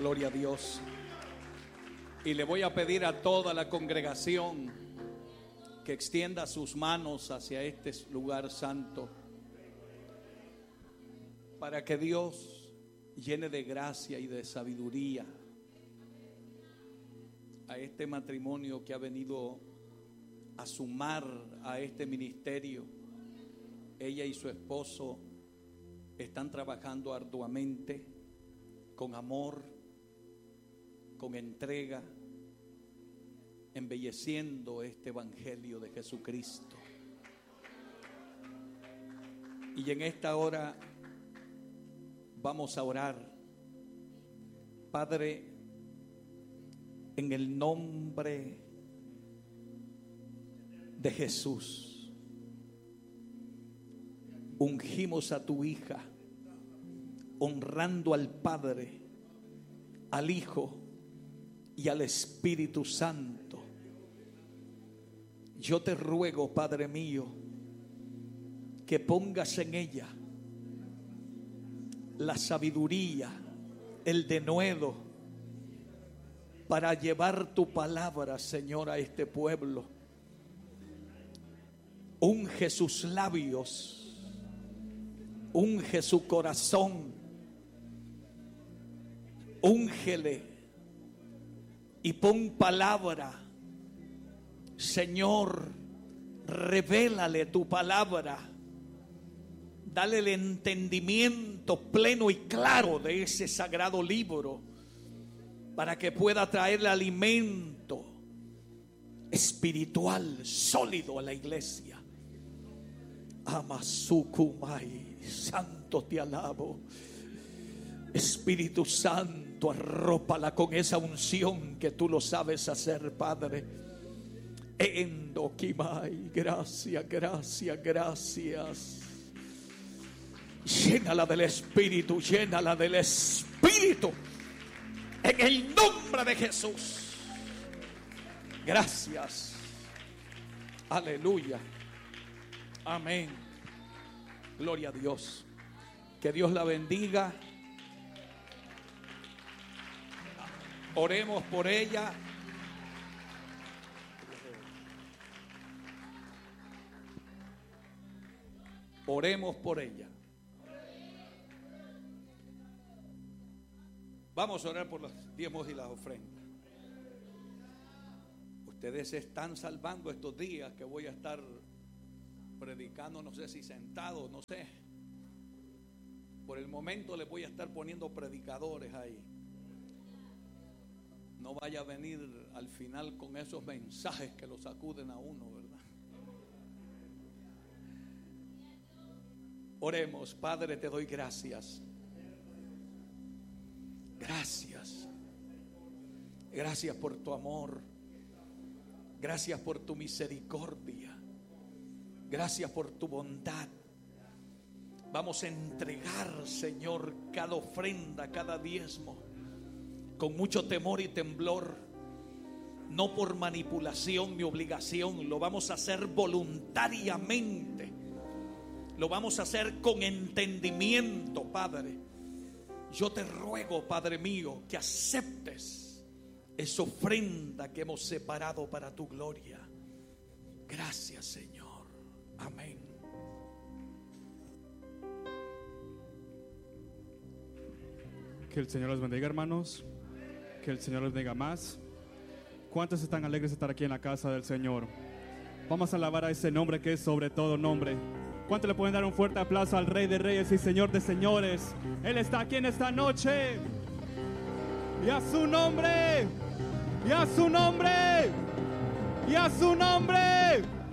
Gloria a Dios. Y le voy a pedir a toda la congregación que extienda sus manos hacia este lugar santo, para que Dios llene de gracia y de sabiduría a este matrimonio que ha venido a sumar a este ministerio. Ella y su esposo están trabajando arduamente, con amor, con entrega, embelleciendo este evangelio de Jesucristo. Y en esta hora vamos a orar. Padre, en el nombre de Jesús, ungimos a tu hija, honrando al Padre, al Hijo y al Espíritu Santo. Yo te ruego, Padre mío, que pongas en ella la sabiduría, el denuedo para llevar tu palabra, Señor, a este pueblo. Unge sus labios, unge su corazón, úngele y pon palabra. Señor, revélale tu palabra. Dale el entendimiento pleno y claro de ese sagrado libro, para que pueda traerle alimento espiritual sólido a la iglesia. Amasukumai, santo te alabo. Espíritu Santo, arrópala con esa unción que tú lo sabes hacer, Padre. Endokimai, gracias, gracias, gracias. Llénala del Espíritu, llénala del Espíritu, en el nombre de Jesús. Gracias. Aleluya. Amén. Gloria a Dios. Que Dios la bendiga. Oremos por ella. Oremos por ella. Vamos a orar por los diezmos y las ofrendas. Ustedes se están salvando estos días que voy a estar predicando, no sé si sentado, no sé. Por el momento les voy a estar poniendo predicadores ahí. No vaya a venir al final con esos mensajes que lo sacuden a uno, ¿verdad? Oremos. Padre, te doy gracias. Gracias. Gracias por tu amor. Gracias por tu misericordia. Gracias por tu bondad. Vamos a entregar, Señor, cada ofrenda, cada diezmo, con mucho temor y temblor, no por manipulación ni obligación. Lo vamos a hacer voluntariamente. Lo vamos a hacer con entendimiento, Padre. Yo te ruego, Padre mío, que aceptes esa ofrenda que hemos separado para tu gloria. Gracias, Señor. Amén. Que el Señor los bendiga, hermanos. Que el Señor los bendiga más. ¿Cuántos están alegres de estar aquí en la casa del Señor? Vamos a alabar a ese nombre que es sobre todo nombre. ¿Cuántos le pueden dar un fuerte aplauso al Rey de Reyes y Señor de Señores? Él está aquí en esta noche. Y a su nombre. Y a su nombre. Y a su nombre.